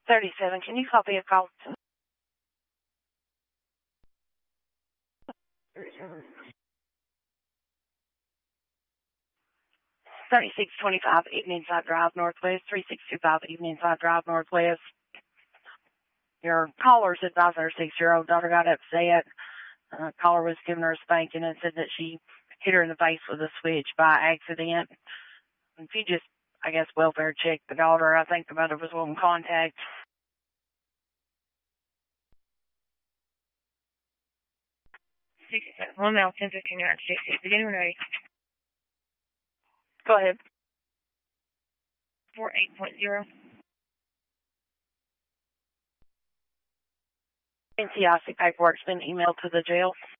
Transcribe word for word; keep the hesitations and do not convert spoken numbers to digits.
thirty-seven, can you copy a call? thirty-six twenty-five Eveningside Drive Northwest, thirty-six twenty-five Eveningside Drive Northwest. Your caller's advisor, six-year-old daughter, got upset. Uh, caller was giving her a spanking and said that she hit her in the face with a switch by accident. If you just, I guess, welfare check the daughter, I think the mother was wanting contact. sixty-seven, one mile, ten fifteen, United States, beginning when ready. Go ahead. four eight point zero. N C I C paperwork's been emailed to the jail.